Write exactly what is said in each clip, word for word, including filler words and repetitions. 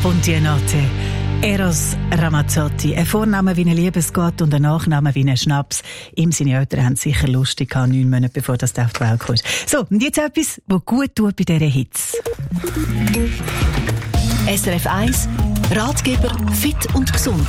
Buonanotte. Eros Ramazzotti. Ein Vorname wie ein Liebesgott und ein Nachname wie ein Schnaps. Ihm seine Eltern haben sicher lustig gehabt, neun Monate bevor das auf die Welt kam. So, und jetzt etwas, was gut tut bei dieser Hitze. S R F eins Ratgeber fit und gesund.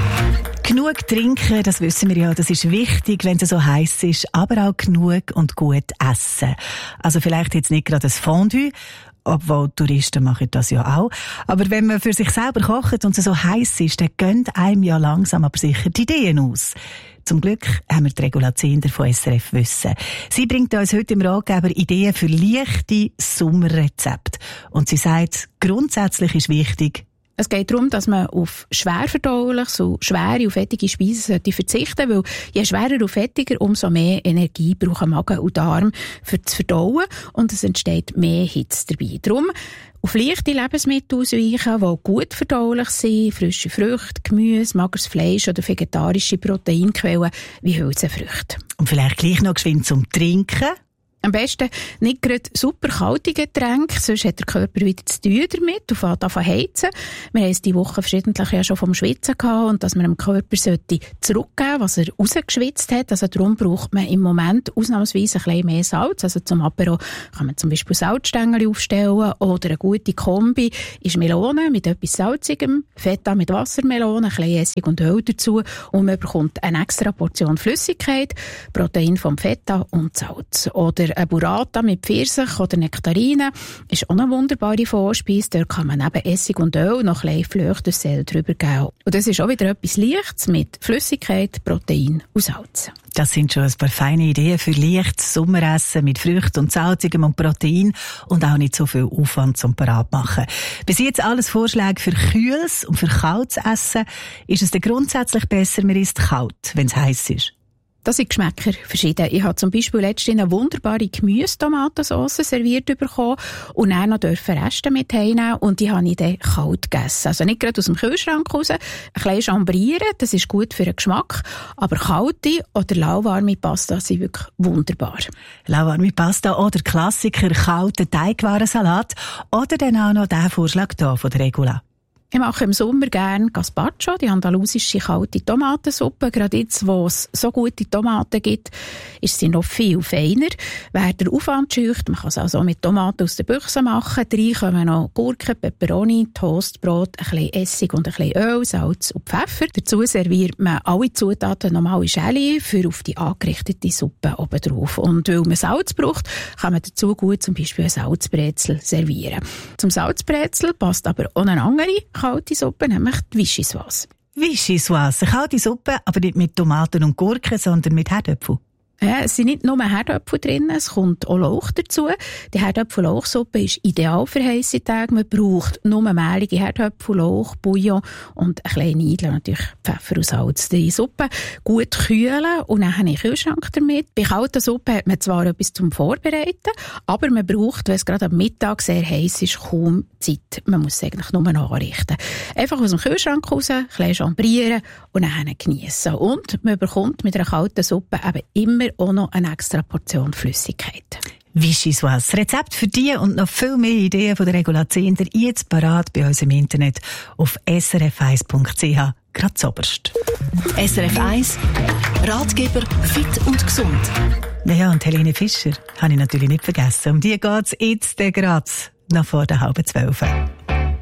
Genug trinken, das wissen wir ja, das ist wichtig, wenn es so heiß ist, aber auch genug und gut essen. Also vielleicht jetzt nicht gerade ein Fondue, obwohl Touristen machen das ja auch. Aber wenn man für sich selber kocht und es so heiß ist, dann gehen einem ja langsam aber sicher die Ideen aus. Zum Glück haben wir die Regula Zehnder von S R F Wissen. Sie bringt uns heute im Ratgeber Ideen für leichte Sommerrezepte. Und sie sagt, grundsätzlich ist wichtig, es geht darum, dass man auf schwerverdaulich, so schwere und fettige Speisen verzichten sollte, weil je schwerer und fettiger, umso mehr Energie brauchen Magen und Darm für das Verdauen und es entsteht mehr Hitze dabei. Darum auf leichte Lebensmittel ausweichen, die gut verdaulich sind, frische Früchte, Gemüse, mageres Fleisch oder vegetarische Proteinquellen wie Hülsenfrüchte. Und vielleicht gleich noch geschwind zum Trinken. Am besten nicht gerade super kalte Getränke, sonst hat der Körper wieder zu tun damit und fängt an zu heizen. Wir haben es diese Woche verschiedentlich ja schon vom Schwitzen gehabt und dass man dem Körper sollte zurückgeben, was er rausgeschwitzt hat. Also darum braucht man im Moment ausnahmsweise ein bisschen mehr Salz. Also zum Apero kann man zum Beispiel Salzstängel aufstellen oder eine gute Kombi ist Melone mit etwas Salzigem, Feta mit Wassermelone, ein bisschen Essig und Öl dazu und man bekommt eine extra Portion Flüssigkeit, Protein vom Feta und Salz. Oder eine Burrata mit Pfirsich oder Nektarinen ist auch eine wunderbare Vorspeise. Dort kann man neben Essig und Öl noch ein bisschen Flöchtensel drüber geben. Und das ist auch wieder etwas Leichtes mit Flüssigkeit, Protein und Salz. Das sind schon ein paar feine Ideen für leichtes Sommeressen mit Früchten und Salzigem und Protein und auch nicht so viel Aufwand zum parat machen. Bis jetzt alles Vorschläge für kühles und für kaltes Essen. Ist es dann grundsätzlich besser, man isst kalt, wenn es heiß ist? Das sind Geschmäcker verschieden. Ich habe zum Beispiel letztens eine wunderbare Gemüse-Tomatensauce serviert bekommen und dann noch Reste mit heimnehmen und die habe ich dann kalt gegessen. Also nicht gerade aus dem Kühlschrank raus, ein bisschen chambrieren, das ist gut für den Geschmack, aber kalte oder lauwarme Pasta sind wirklich wunderbar. Lauwarme Pasta oder Klassiker, kalter Teigwarensalat oder dann auch noch der Vorschlag hier von der Regula. Ich mache im Sommer gerne Gazpacho, die andalusische kalte Tomatensuppe. Gerade jetzt, wo es so gute Tomaten gibt, ist sie noch viel feiner. Wer den Aufwand scheucht, man kann es also mit Tomaten aus der Büchse machen. Rein kommen noch Gurken, Peperoni, Toastbrot, ein bisschen Essig und ein bisschen Öl, Salz und Pfeffer. Dazu serviert man alle Zutaten normal in Schälchen für auf die angerichtete Suppe oben drauf. Und weil man Salz braucht, kann man dazu gut zum Beispiel ein Salzbrezel servieren. Zum Salzbrezel passt aber auch eine andere kalte Suppe, nämlich die Vichyssoise. Vichyssoise, eine kalte Suppe, aber nicht mit Tomaten und Gurken, sondern mit Herdöpfel. Ja, es sind nicht nur Herdöpfel drin, es kommt auch Lauch dazu. Die Herdöpfel-Lauchsuppe ist ideal für heisse Tage. Man braucht nur mehlige Herdöpfel, Lauch, Bouillon und ein kleines Eidel, natürlich Pfeffer und Salz. Die Suppe gut kühlen und dann habe ich einen Kühlschrank damit. Bei kalter Suppe hat man zwar etwas zum Vorbereiten, aber man braucht, wenn es gerade am Mittag sehr heiß ist, kaum Zeit. Man muss es eigentlich nur noch anrichten. Einfach aus dem Kühlschrank raus, ein bisschen chambrieren und dann geniessen. Und man bekommt mit einer kalten Suppe eben immer auch noch eine extra Portion Flüssigkeit. Vichyssoise. Rezept für die und noch viel mehr Ideen von der Regula Zehnder jetzt parat bei uns im Internet auf s r f eins punkt c h. Gerade zoberst. S R F eins Ratgeber fit und gesund. Naja, und Helene Fischer habe ich natürlich nicht vergessen. Um die geht es jetzt gerade noch vor der halben Zwölf.